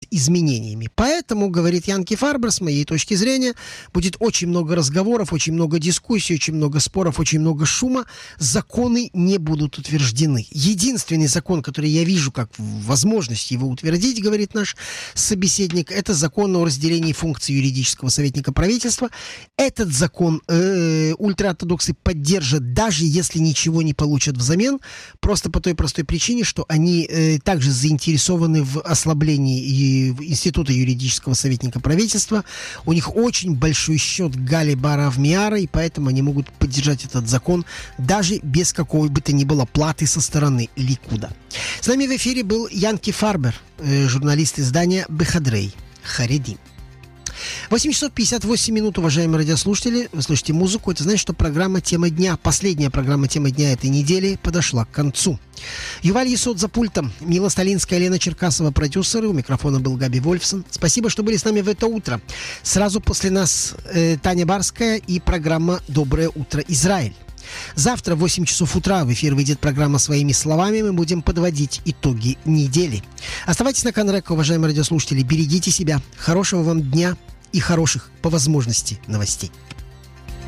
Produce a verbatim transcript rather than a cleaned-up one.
изменениями. Поэтому, говорит Янки Фарбер, с моей точки зрения, будет очень много разговоров, очень много дискуссий, очень много споров, очень много шума. Законы не будут утверждены. Единственный закон, который я вижу как возможность его утвердить, говорит наш собеседник, это закон о разделении функций юридического советника правительства. Этот закон э, ультраортодоксы поддержат, даже если ничего не получат взамен, просто по той простой причине, что они э, также заинтересованы в ослаблении и в института юридического советника правительства. У них очень большой счет Гали Барав Миара, и поэтому они могут поддержать этот закон даже без какой бы то ни было платы со стороны Ликуда. С нами в эфире был Янки Фарбер, э, журналист издания Бехадрей Харедим. восемь часов пятьдесят восемь минут, уважаемые радиослушатели. Вы слушаете музыку. Это значит, что программа «Тема дня», последняя программа «Тема дня» этой недели подошла к концу. Юваль Есот за пультом, Мила Сталинская, Лена Черкасова, продюсеры. У микрофона был Габи Вольфсон. Спасибо, что были с нами в это утро. Сразу после нас э, Таня Барская и программа «Доброе утро, Израиль». Завтра в восемь часов утра в эфир выйдет программа «Своими словами». Мы будем подводить итоги недели. Оставайтесь на Канрека, уважаемые радиослушатели. Берегите себя. Хорошего вам дня и хороших, по возможности, новостей.